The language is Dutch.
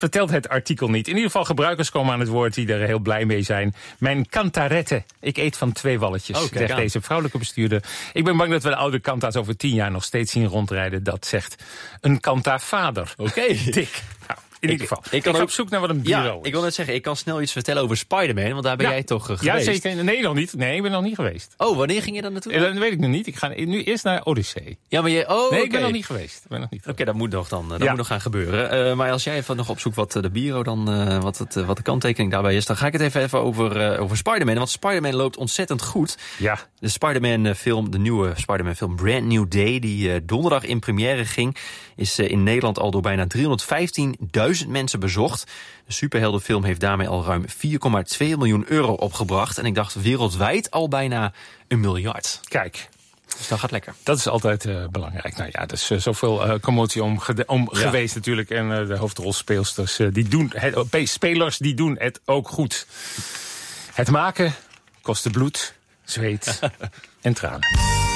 vertelt het artikel niet. In ieder geval gebruikers komen aan het woord die er heel blij mee zijn. Mijn kantarette. Ik eet van 2 walletjes, zegt deze vrouwelijke bestuurder. Ik ben bang dat we de oude kanta's over 10 jaar nog steeds zien rondrijden. Dat zegt een kanta-vader. Oké. Dik. Nou, in ieder geval. Ik ga op zoek naar wat een bureau is. Ik wil net zeggen, ik kan snel iets vertellen over Spider-Man, want daar ben jij toch geweest? Ja, zeker. Nee, nog niet. Nee, ik ben nog niet geweest. Oh, wanneer ging je dan naartoe? Dat weet ik nog niet. Ik ga nu eerst naar Odyssee. Ja, maar nee, ik ben nog niet geweest. Oké, dat moet nog dan. Dat moet nog gaan gebeuren. Maar als jij even nog opzoekt wat de bureau dan, wat de kanttekening daarbij is, dan ga ik het even over Spider-Man. Want Spider-Man loopt ontzettend goed. Ja. De Spider-Man film, de nieuwe Spider-Man film Brand New Day, die donderdag in première ging, is in Nederland al door bijna 315.000 mensen bezocht. De superheldenfilm heeft daarmee al ruim 4,2 miljoen euro opgebracht. En ik dacht wereldwijd al bijna 1 miljard. Kijk. Dus dat gaat lekker. Dat is altijd belangrijk. Nou ja, er is zoveel commotie om geweest natuurlijk. En de hoofdrolspeelsters, spelers die doen het ook goed. Het maken kostte bloed, zweet en tranen.